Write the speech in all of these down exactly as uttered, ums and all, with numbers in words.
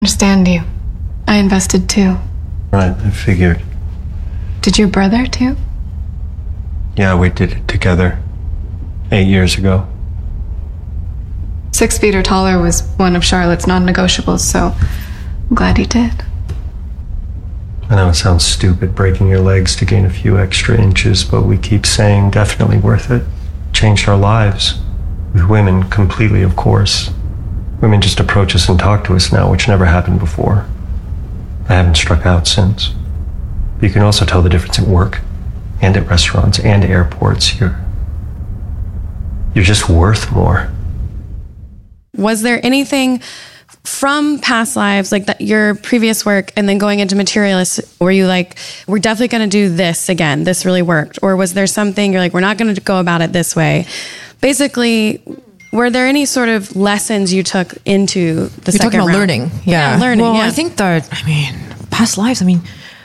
Understand you. I invested too. Right, I figured. Did your brother too? Yeah, we did it together. Eight years ago. Six feet or taller was one of Charlotte's non-negotiables, so I'm glad he did. I know it sounds stupid breaking your legs to gain a few extra inches, but we keep saying definitely worth it. Changed our lives. With women, completely, of course. Women just approach us and talk to us now, which never happened before. I haven't struck out since. But you can also tell the difference at work, and at restaurants, and airports. You're... You're just worth more. Was there anything from past lives, like that, your previous work, and then going into Materialists, were you like, we're definitely going to do this again, this really worked? Or was there something you're like, we're not going to go about it this way? Basically, were there any sort of lessons you took into the You're second talking about round? learning. Yeah. Yeah, learning, Well, yeah. I think that, I mean, past lives, I mean,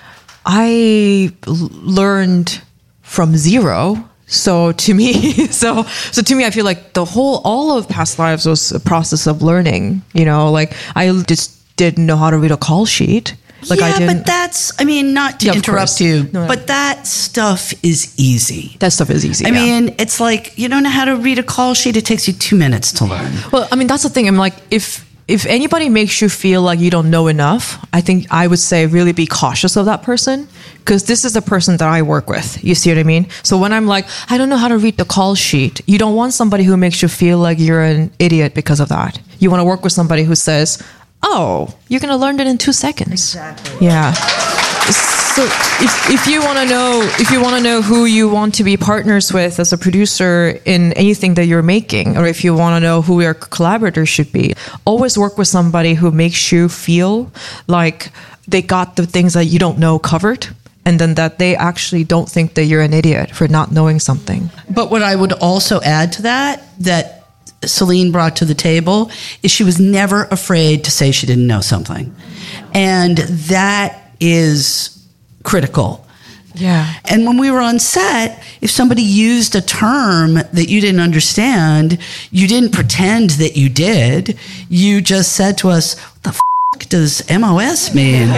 I l- learned from zero. So to me, so so to me, I feel like the whole, all of past lives was a process of learning. You know, like I just didn't know how to read a call sheet. Like yeah, I didn't. but that's, I mean, not to Yeah, of interrupt course. you, No, no. but that stuff is easy. That stuff is easy. I yeah. mean, it's like, you don't know how to read a call sheet, it takes you two minutes to learn. Well, I mean, that's the thing. I'm like, if if anybody makes you feel like you don't know enough, I think I would say really be cautious of that person, because this is the person that I work with. You see what I mean? So when I'm like, I don't know how to read the call sheet, you don't want somebody who makes you feel like you're an idiot because of that. You want to work with somebody who says, oh, you're going to learn it in two seconds. Exactly. Yeah. So if, if you want to know, if you want to know who you want to be partners with as a producer in anything that you're making, or if you want to know who your collaborators should be, always work with somebody who makes you feel like they got the things that you don't know covered, and then that they actually don't think that you're an idiot for not knowing something. But what I would also add to that, that Celine brought to the table, is she was never afraid to say she didn't know something. And that is critical. Yeah. And when we were on set, if somebody used a term that you didn't understand, you didn't pretend that you did. You just said to us, what the f*** does M O S mean?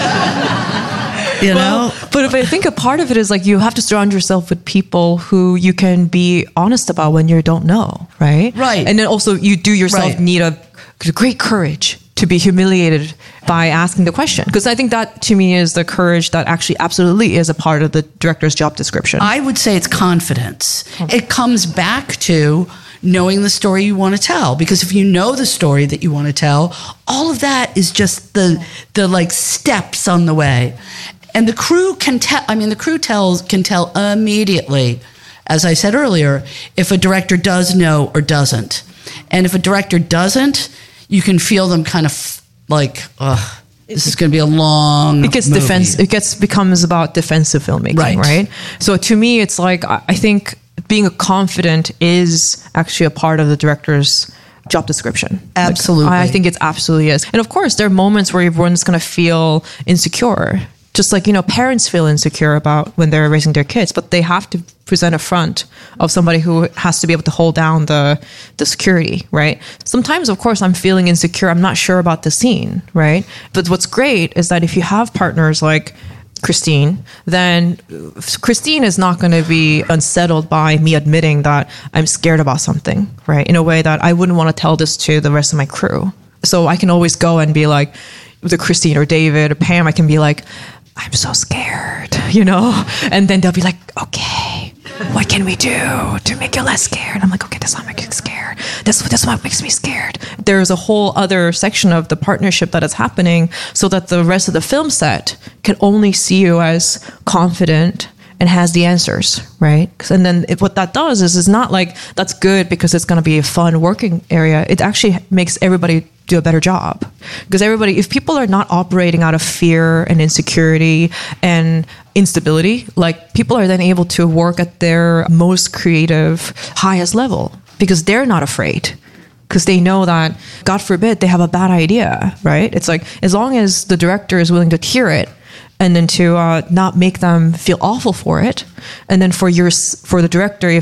You know? Well, but if I think a part of it is like you have to surround yourself with people who you can be honest about when you don't know, right? Right. And then also you do yourself Right. need a great courage to be humiliated by asking the question. Because I think that to me is the courage that actually absolutely is a part of the director's job description. I would say it's confidence. It comes back to knowing the story you want to tell, because if you know the story that you want to tell, all of that is just the the like steps on the way. And the crew can tell, I mean, the crew tells can tell immediately, as I said earlier, if a director does know or doesn't. And if a director doesn't, you can feel them kind of like, ugh, this is going to be a long it gets movie. defense it gets becomes about defensive filmmaking, Right. right? So to me it's like I I think being confident is actually a part of the director's job description. Like, Absolutely. I think it's absolutely is. And of course there are moments where everyone's going to feel insecure. Just like, you know, parents feel insecure about when they're raising their kids, but they have to present a front of somebody who has to be able to hold down the the security, right? Sometimes, of course, I'm feeling insecure. I'm not sure about the scene, right? But what's great is that if you have partners like Christine, then Christine is not going to be unsettled by me admitting that I'm scared about something, right? In a way that I wouldn't want to tell this to the rest of my crew. So I can always go and be like, with Christine or David or Pam, I can be like, I'm so scared, you know? And then they'll be like, okay, what can we do to make you less scared? I'm like, okay, that's not make you scared. This, this is what makes me scared. There's a whole other section of the partnership that is happening so that the rest of the film set can only see you as confident and has the answers, right? And then it, what that does is, it's not like that's good because it's going to be a fun working area. It actually makes everybody do a better job. Because everybody, if people are not operating out of fear and insecurity and instability, like people are then able to work at their most creative, highest level because they're not afraid. Because they know that, God forbid, they have a bad idea, right? It's like, as long as the director is willing to hear it, and then to uh, not make them feel awful for it, and then for your for the director, if it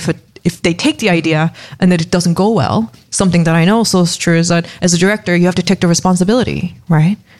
if they take the idea and that it doesn't go well, something that I know also is true is that as a director, you have to take the responsibility, right?